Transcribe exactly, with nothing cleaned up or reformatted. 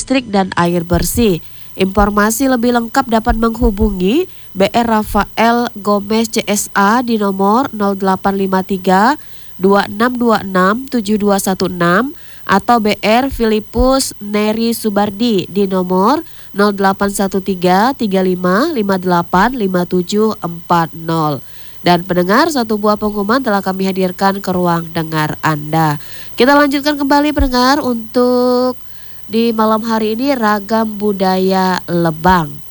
listrik dan air bersih. Informasi lebih lengkap dapat menghubungi B R Rafael Gomez C S A di nomor nol delapan lima tiga dua enam dua enam tujuh dua satu enam atau B R Filipus Neri Subardi di nomor nol delapan satu tiga tiga lima lima delapan lima tujuh empat nol. Dan pendengar, satu buah pengumuman telah kami hadirkan ke ruang dengar Anda. Kita lanjutkan kembali pendengar untuk di malam hari ini ragam budaya Lebang.